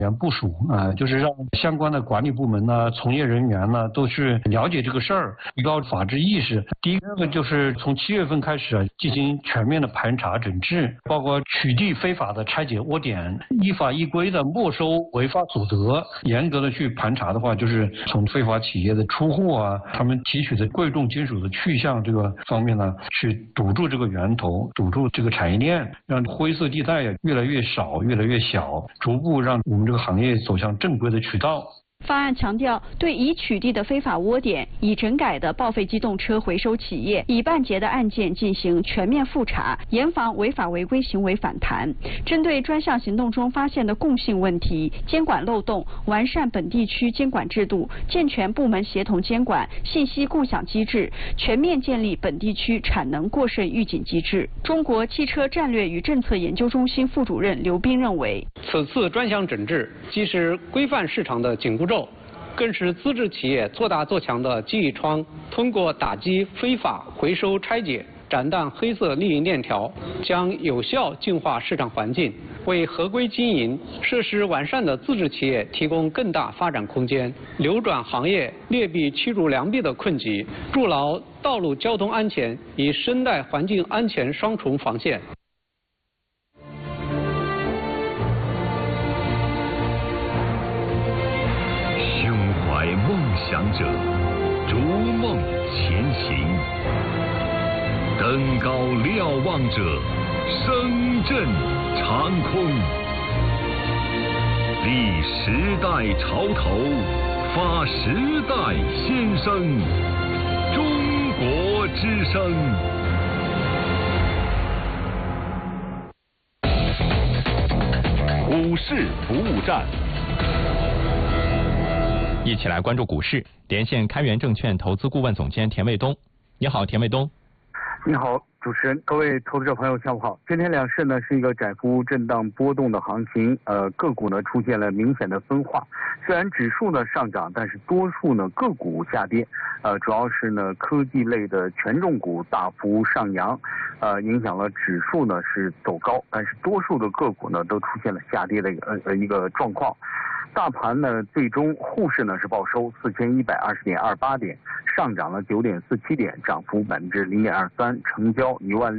部署就是让相关的管理部门呢、从业人员呢都去了解这个事儿，提高法治意识。第一个就是从7月份开始进行全面的盘查整治，包括取缔非法的拆解窝点，依法依规的没收违法所得，严格的去盘查的话，就是从非法企业的出户他们提取的贵重金属的去向这个方面呢，去堵住这个源头，堵住这个产业链，让灰色地带越来越少、越来越小，逐步让我们这个行业走向正规的渠道。 方案强调，对已取缔的非法窝点、已整改的报废机动车回收企业、已办结的案件进行全面复查，严防违法违规行为反弹。针对专项行动中发现的共性问题、监管漏洞，完善本地区监管制度，健全部门协同监管、信息共享机制，全面建立本地区产能过剩预警机制。中国汽车战略与政策研究中心副主任刘斌认为， 此次专项整治既是规范市场的紧箍咒，更是资质企业做大做强的机遇窗。通过打击非法回收拆解，斩断黑色利益链条，将有效净化市场环境，为合规经营、设施完善的自治企业提供更大发展空间，扭转行业劣币驱逐良币的困局，筑牢道路交通安全与生态环境安全双重防线。 梦想者逐梦前行，登高瞭望者声震长空，立时代潮头，发时代先声，中国之声。股市服务站。 一起来关注股市，连线开源证券投资顾问总监田卫东。你好，田卫东。 你好，主持人，各位投资者朋友，下午好。今天两市呢是一个窄幅震荡波动的行情，个股呢出现了明显的分化。虽然指数呢上涨，但是多数呢个股下跌，主要是呢科技类的权重股大幅上扬，影响了指数呢是走高，但是多数的个股呢都出现了下跌的一个状况。大盘呢，最终沪市呢是报收4120.28点，上涨了9.47点，涨幅0.23%，成交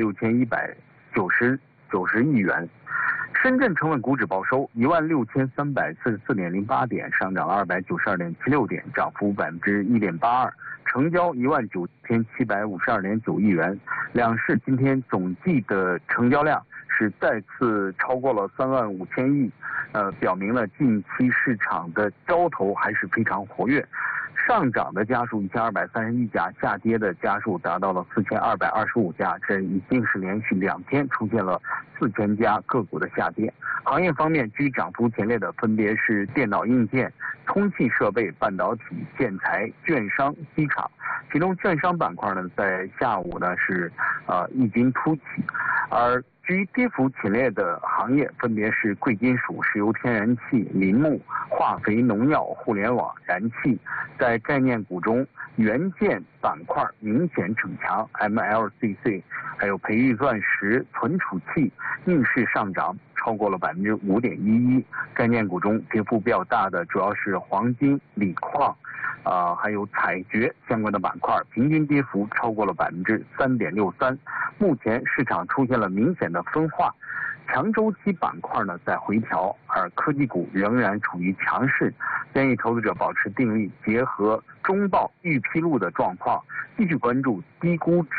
16190亿元。深圳成分股指报收16344.08点，上涨了292.76点，涨幅1.82%，成交19752.9亿元。两市今天总计的成交量是再次超过了35000亿，表明了近期市场的交投还是非常活跃。上涨的家数1231家，下跌的家数达到了4225家，这已经是连续2天出现了4000家个股的下跌。行业方面居涨幅前列的分别是电脑硬件、通信设备、半导体、建材、券商、机场。其中券商板块呢，在下午呢是异军突起，而居跌幅前列的行业分别是贵金属、石油天然气、林木、化肥、农药、互联网、燃气。在概念股中，元件板块明显逞强 ，MLCC， 还有培育钻石、存储器逆势上涨，超过了5.11%。概念股中跌幅比较大的主要是黄金、锂矿。还有采掘相关的板块，平均跌幅超过了3.63%。目前市场出现了明显的分化，强周期板块呢在回调，而科技股仍然处于强势。建议投资者保持定力，结合中报预披露的状况，继续关注低估值